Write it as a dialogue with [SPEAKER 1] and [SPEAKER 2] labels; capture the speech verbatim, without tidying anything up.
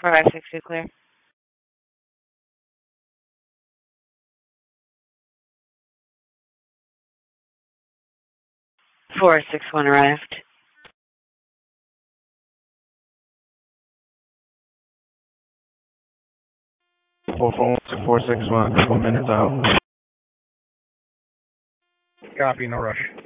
[SPEAKER 1] four five six two clear. four six one arrived.
[SPEAKER 2] four four one to four six one, couple minutes out.
[SPEAKER 3] Copy, no rush.